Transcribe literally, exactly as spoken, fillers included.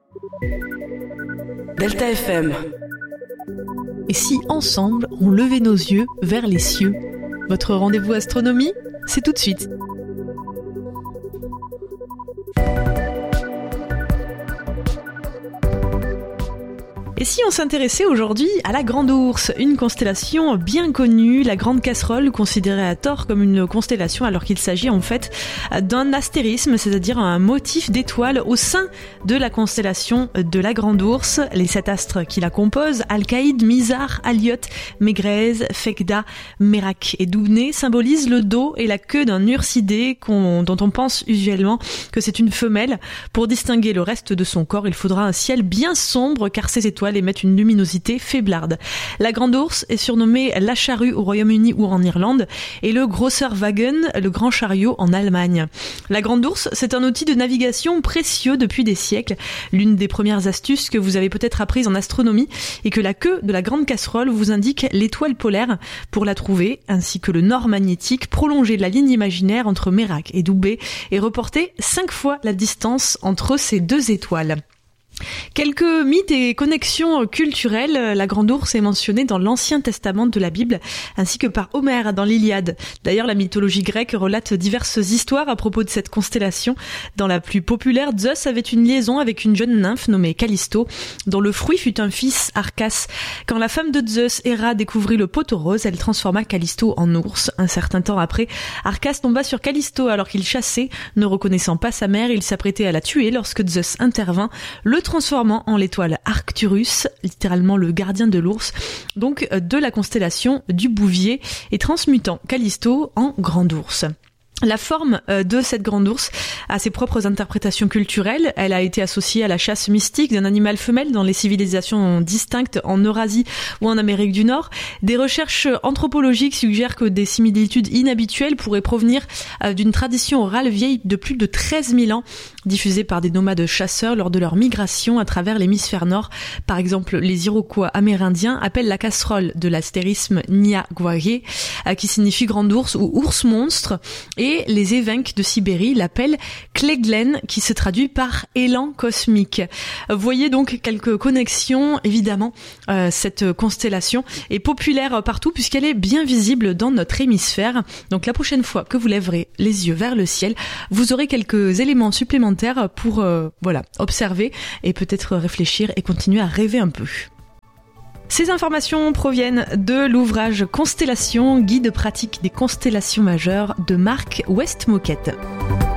Delta F M. Et si ensemble on levait nos yeux vers les cieux? Votre rendez-vous astronomie, c'est tout de suite. Et si on s'intéressait aujourd'hui à la Grande Ourse, une constellation bien connue, la Grande Casserole, considérée à tort comme une constellation alors qu'il s'agit en fait d'un astérisme, c'est-à-dire un motif d'étoile au sein de la constellation de la Grande Ourse. Les sept astres qui la composent, Alcaïde, Mizar, Alioth, Mégrez, Phekda, Merak et Doubné, symbolisent le dos et la queue d'un ursidé qu'on, dont on pense usuellement que c'est une femelle. Pour distinguer le reste de son corps, il faudra un ciel bien sombre car ces étoiles émettent une luminosité faiblarde. La Grande Ourse est surnommée la charrue au Royaume-Uni ou en Irlande et le Großer le grand chariot en Allemagne. La Grande Ourse, c'est un outil de navigation précieux depuis des siècles. L'une des premières astuces que vous avez peut-être apprises en astronomie est que la queue de la Grande Casserole vous indique l'étoile polaire. Pour la trouver, ainsi que le nord magnétique, prolongez la ligne imaginaire entre Merak et Doubé et reportez cinq fois la distance entre ces deux étoiles. Quelques mythes et connexions culturelles. La Grande Ourse est mentionnée dans l'Ancien Testament de la Bible, ainsi que par Homère dans l'Iliade. D'ailleurs, la mythologie grecque relate diverses histoires à propos de cette constellation. Dans la plus populaire, Zeus avait une liaison avec une jeune nymphe nommée Callisto, dont le fruit fut un fils, Arcas. Quand la femme de Zeus, Héra, découvrit le pot aux roses, elle transforma Callisto en ours. Un certain temps après, Arcas tomba sur Callisto alors qu'il chassait. Ne reconnaissant pas sa mère, il s'apprêtait à la tuer lorsque Zeus intervint, le transformant en l'étoile Arcturus, littéralement le gardien de l'ours, donc de la constellation du Bouvier, et transmutant Callisto en Grande Ourse. La forme de cette Grande Ourse a ses propres interprétations culturelles. Elle a été associée à la chasse mystique d'un animal femelle dans les civilisations distinctes en Eurasie ou en Amérique du Nord. Des recherches anthropologiques suggèrent que des similitudes inhabituelles pourraient provenir d'une tradition orale vieille de plus de treize mille ans, diffusée par des nomades chasseurs lors de leur migration à travers l'hémisphère nord. Par exemple, les Iroquois amérindiens appellent la casserole de l'astérisme Niagwaye, qui signifie grande ours ou ours monstre, et Et les évinques de Sibérie l'appellent Kleglen, qui se traduit par élan cosmique. Voyez donc quelques connexions. Évidemment, euh, cette constellation est populaire partout puisqu'elle est bien visible dans notre hémisphère. Donc la prochaine fois que vous lèverez les yeux vers le ciel, vous aurez quelques éléments supplémentaires pour euh, voilà, observer et peut-être réfléchir et continuer à rêver un peu. Ces informations proviennent de l'ouvrage Constellation, guide pratique des constellations majeures de Marc Westmoquette.